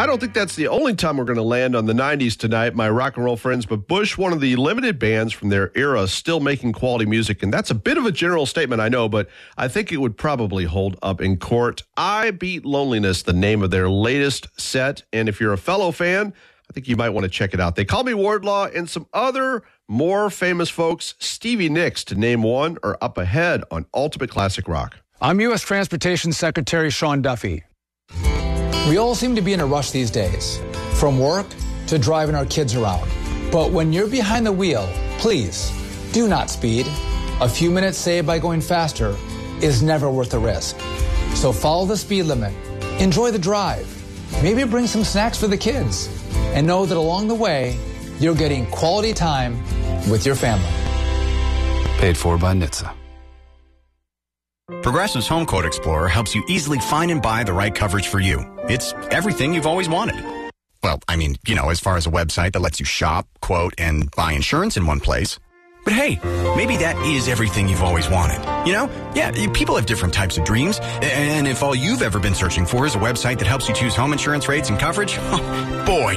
don't think that's the only time we're going to land on the 90s tonight, my rock and roll friends, but Bush, one of the limited bands from their era, still making quality music, and that's a bit of a general statement, I know, but I think it would probably hold up in court. I Beat Loneliness, the name of their latest set, and if you're a fellow fan, I think you might want to check it out. They Call Me Wardlaw and some other more famous folks, Stevie Nicks, to name one, are up ahead on Ultimate Classic Rock. I'm U.S. Transportation Secretary Sean Duffy. We all seem to be in a rush these days, from work to driving our kids around. But when you're behind the wheel, please do not speed. A few minutes saved by going faster is never worth the risk. So follow the speed limit, enjoy the drive, maybe bring some snacks for the kids, and know that along the way, you're getting quality time with your family. Paid for by NHTSA. Progressive's Home Quote Explorer helps you easily find and buy the right coverage for you. It's everything you've always wanted. Well, I mean, as far as a website that lets you shop, quote, and buy insurance in one place. But hey, maybe that is everything you've always wanted. Yeah, people have different types of dreams. And if all you've ever been searching for is a website that helps you choose home insurance rates and coverage, boy,